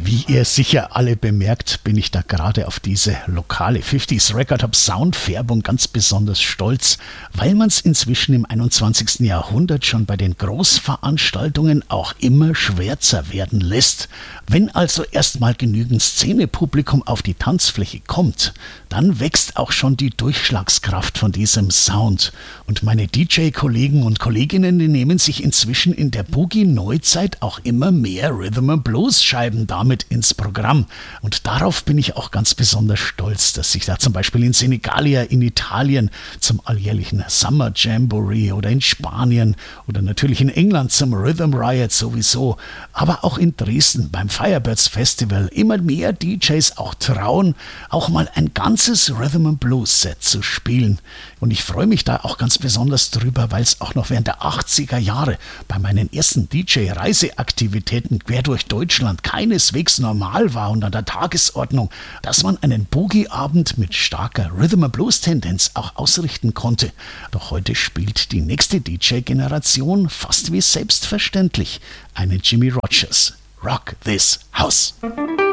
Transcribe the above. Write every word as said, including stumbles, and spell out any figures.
Wie ihr sicher alle bemerkt, bin ich da gerade auf diese lokale fünfziger Record Hub Soundfärbung ganz besonders stolz, weil man es inzwischen im einundzwanzigsten Jahrhundert schon bei den Großveranstaltungen auch immer schwärzer werden lässt. Wenn also erstmal genügend Szenepublikum auf die Tanzfläche kommt, dann wächst auch schon die Durchschlagskraft von diesem Sound. Und meine D J-Kollegen und Kolleginnen, die nehmen sich inzwischen in der Boogie-Neuzeit auch immer mehr Rhythm-and-Blues-Scheiben damit ins Programm. Und darauf bin ich auch ganz besonders stolz, dass sich da zum Beispiel in Senegalia in Italien zum alljährlichen Summer Jamboree oder in Spanien oder natürlich in England zum Rhythm Riot sowieso, aber auch in Dresden beim Firebirds Festival immer mehr D Js auch trauen, auch mal ein ganzes Rhythm-and-Blues-Set zu spielen. Und ich freue mich da auch ganz besonders drüber, weil es auch noch während der achtziger Jahre bei meinen ersten D J-Reiseaktivitäten quer durch Deutschland keineswegs normal war und an der Tagesordnung, dass man einen Boogie-Abend mit starker Rhythm-and-Blues-Tendenz auch ausrichten konnte. Doch heute spielt die nächste D J-Generation fast wie selbstverständlich einen Jimmy Rogers. Rock This House.